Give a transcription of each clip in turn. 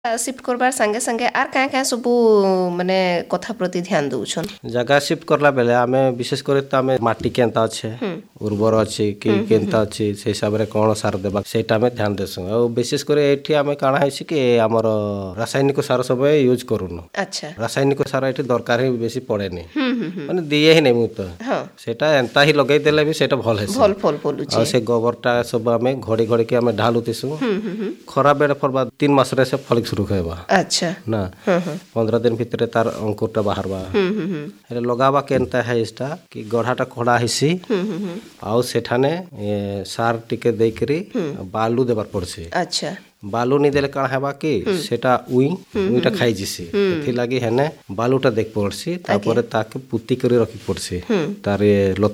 Shift करबार संगे संगे are क्या क्या सब माने कथा प्रति ध्यान दउछन जगह शिफ्ट करला बेले आमे विशेष करे तो आमे माटी केनता अच्छे उर्वर अच्छी कि केनता अच्छी से हिसाब रे कोन सार देबा सेटा में ध्यान देसु और विशेष करे एठी आमे काना हैछि कि हमर रासायनिक सार सब यूज करूनु। अच्छा रासायनिक सार एठी दरकार ही बेसी पड़ेनी माने दिए ही नै मु तो सेटा एंता ही लगै देले भी सेटा भल हैछि भल फल पलुछि और से गोबरटा सब आमे घड़ी घड़ी के आमे ढालुतिसु खरा बेड फरबा 3 मास रे से फल शुरू हेबा। अच्छा ना 15 दिन भितर तार अंकुरटा बाहरबा हेले लगाबा केनता है इसटा कि गढ़ाटा खड़ा हिसी आउ सेठाने सार टिके देकरी बालू देबार पड़सी। अच्छा बालू नहीं देले काण हेबा कि सेटा उईटा खाई जिसी थि लागि हेने बालूटा देख पड़सी तापर ताके पुती करी रखी पड़सी तारे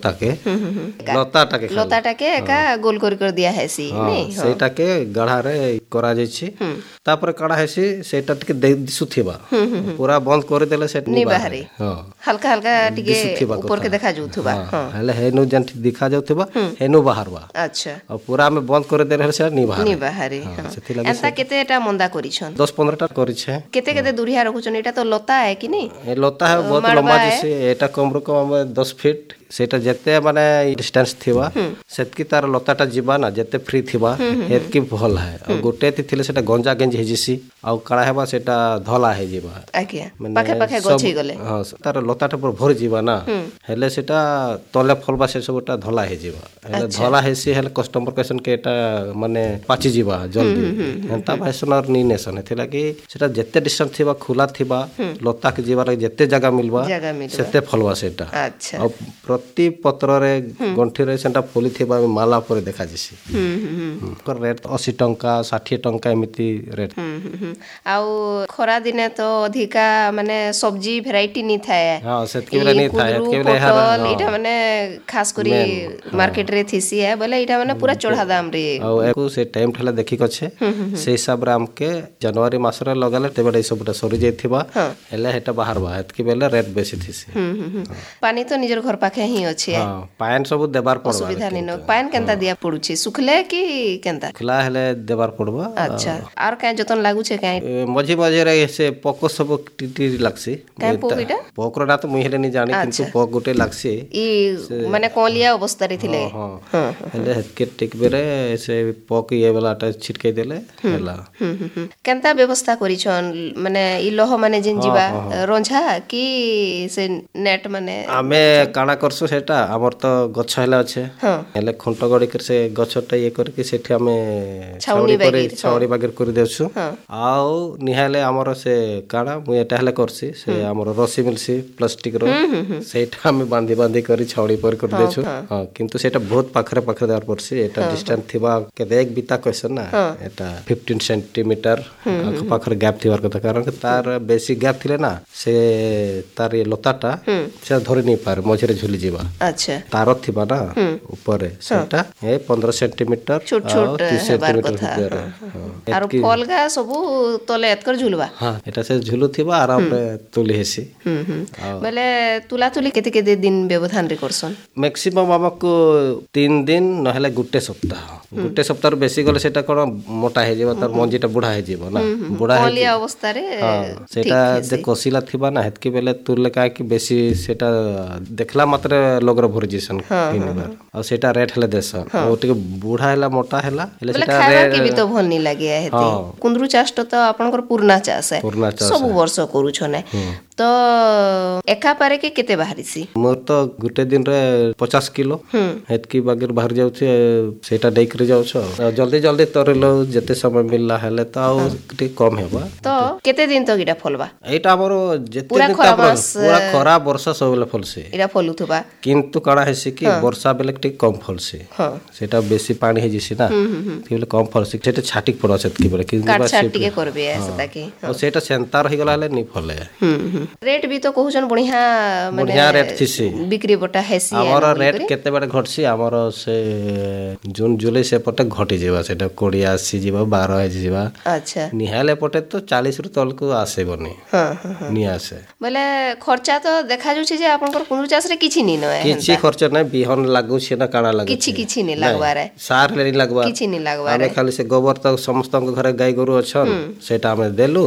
लताटा के एका गोल कर दिया हैसी नहीं सेटा के गढ़ा रे करा जायछि तापर काणा हैसी सेटा टिके दिसुथिबा पूरा बंद कर देले सेट नहीं बाहरी हल्का हल्का टिके ऊपर के देखा जाउथबा हले हेनु जन दिखा जाउथबा हेनु बाहरबा। अच्छा और पूरा में बंद कर देले से नहीं बाहरी एंता केतेटा मंदा करिछन 10-15 टा करिछे केते दूरिया रखुछन एटा तो लता है कि नहीं ए लता है बहुत लंबा जैसे एटा कम रो कम 10 फीट सेटा जते माने डिस्टेंस थिबा सेतकी तार लताटा जीवा ना जते फ्री थिबा एतकी भल है और गोटे थिले सेटा गंजा गंज हेजिसी आ काळा हेबा सेटा धला हे जीवा आके पाखे पाखे गछि गले हां तार लताटा पर भर जीवा ना हेले सेटा तले फलबा से सबटा धला हे जीवा हेले धला हेसी हेले कस्टमर क्वेश्चन के एटा माने पाची जीवा जल्दी एंता भाइसनर नी नेसन थिला कि सेटा जते डिस्टेंस थिबा खुला थिबा लता के जीवा जते जगह मिलबा सेते फलबा सेटा। अच्छा प्रति पत्र रे गंठी रे सेटा फुली थिबा माला पर देखा जिसी कर रेट 80 टंका 60 टंका एमिति रेट आउ खरा दिने तो अधिका माने सब्जी वैरायटी नी थाए हां सेतकी बेला नी थाए सेतकी बेला एटा माने खास करी मार्केट रे थिसी है बोले एटा माने पूरा चढ़ा दाम रे और एको से टाइम ठला देखि कछे से हिसाब रे हमके जनवरी मास रे लगाले तेबडे सबटा सरी जाइथिबा हेले हेटा बाहर बा एतकी बेला रेट बेसी थिसी पानी तो निजर घर पाखे ही अछि हां पान सब देबार पड़बा सुविधा नि न पान केनता दिया पड़ुछि सुखले कि केनता खला हेले देबार पड़बा। अच्छा आर काय जतन लागु छे काय मझी मझी रे से पको सब टिटी लागसी काय पोइटा पकरो ना तो मुई हेले नि जानि किंतु पक गोटे लागसी ई माने कोलिया अवस्था रे थिले हां हेले हेतके टिक बेरे से पक ये वालाटा छिटके देले हेला केनता व्यवस्था करी छन माने ई लोह माने जिन जीवा रंझा कि से नेट माने आमे काना करसु सेटा हमर तो गछ हेला अछि हेले खुंट गडी कर से गछटा ये करके सेठी हमें छावनी बागेर कर देछु आउ निहाले हमर से काना मु एटा हेले करसी से हमर रसी मिलसी प्लास्टिक रो सेटा हमें बांधी बांधी करी छावनी पर कर देछु हां किंतु सेटा बहुत पाखरे पाखरे दार परसी एटा डिस्टेंस थिबा के देख बिता क्वेश्चन ना एटा 15 सेंटीमीटर पाखरे गैप थिबार कथा कारण तार बेसी गैप थिले ना से तार ये लताटा से धरि नै पार मझरे झुली जीवा। अच्छा तार थिबा ना ऊपर सेटा ए 15 सेंटीमीटर छोट छोट 30 सेंटीमीटर आर फलगा सब तले एतकर झुलबा हां एटा से झुलु थिबा आराम रे तुली हेसी बोले तुला तुली केते केते दिन व्यवधान रे करसन मैक्सिमम हमको 3 दिन नहले गुटे सप्ताह बेसी गले सेटा कोन मोटा हे जेबा तार मंजीटा बुढा हे जेबो ना बुढा हे कोलिया अवस्था रे सेटा जे कोसिला थिबा ना हेतकी बेले तुरले का कि बेसी सेटा देखला मात्र लोगर भरजिसन किनबा और सेटा रेट हले देसन ओ टिके बुढा हेला मोटा हेला हेले सेटा रेट के भी तो भल नि लागे हेते कुंदरू चाष तो आपनकर पूर्णा चाष है सब वर्ष करू छने तो एका पारे के केते बाहरिसी मोर तो गुटे दिन रे 50 किलो हेतकी बागेर बाहर जाउ छे सेटा देख रे जाउ छ जल्दी जल्दी तोरलो जते समय मिलला हेले तो टिके कम हेबा तो केते दिन तो गिटा फलबा एटा हमरो जते दिन ता पूरा खरा वर्षा सबले फलसे एटा फलुथबा किंतु काना हेसी कि वर्षा बेले टिके कम फलसे सेटा बेसी पानी हे जिसी ना तिबले कम फलसे सेटा छाटिक पड़ो सेतकी बेले कि काट छाट टिके करबे सेटा के और सेटा सेंता रहि गला हेले नि फले रेट भी तो कहउछन बढ़िया बढ़िया रेट थिसी बिक्री बटा हेसी हमर रेट केते बेटे घटसी हमर से जून जुलाई से पटे घटी जेबा सेटा 20 80 जेबा 12 हे जेबा अच्छा निहाले पटे तो 40 रु तल को आसे बनी हां नि आसे बोले खर्चा तो देखा जाउछि जे आपनकर कुंदरू चाष रे किछि नि न किछि खर्च नै बिहन लागु छै ना काना लागु किछि नि लागबा रे सार ले लागबा किछि नि लागबा रे खाली से गोबर तो समस्त घरे गाय गरु अछन सेटा हमें देलु